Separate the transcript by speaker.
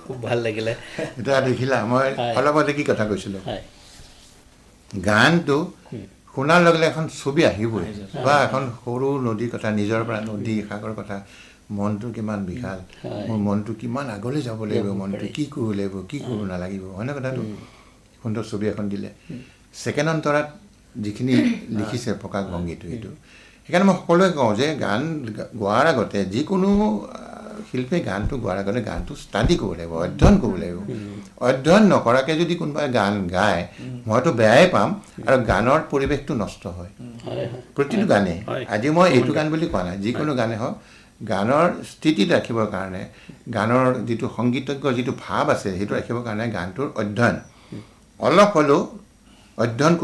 Speaker 1: খুব ভাল লাগিলে
Speaker 2: এটা দেখিলা মই অলপতে কি কথা কৈছিলোঁ গানটো শুনাৰ লগে লগে এখন ছবি আহিবই বা এখন সৰু নদীৰ কথা নিজৰ পৰা নদী সাগৰৰ কথা মনটো কিমান বিশাল মোৰ মনটো কিমান আগলৈ যাব লাগিব মনটো কি কৰিব লাগিব কি কৰিব নালাগিব হয়নে কথাটো সুন্দৰ ছবি এখন দিলে ছেকেণ্ড অন্তৰাত যিখিনি লিখিছে প্ৰকাশ ভংগীটো এইটো সেইকাৰণে মই সকলোৱে কওঁ যে গান গোৱাৰ আগতে যিকোনো শিল্পী গানটো গোৱাৰ আগতে গানটো ষ্টাডি কৰিব লাগিব অধ্যয়ন কৰিব লাগিব অধ্যয়ন নকৰাকৈ যদি কোনোবাই গান গায় মইতো বেয়াই পাম আৰু গানৰ পৰিৱেশটো নষ্ট হয় প্ৰতিটো গানেই আজি মই এইটো গান বুলি কোৱা নাই যিকোনো গানে হওক গানৰ স্থিতিত ৰাখিবৰ কাৰণে গানৰ যিটো সংগীতজ্ঞ যিটো ভাৱ আছে সেইটো ৰাখিবৰ কাৰণে গানটোৰ অধ্যয়ন অলপ হ'লেও অধ্যয়ন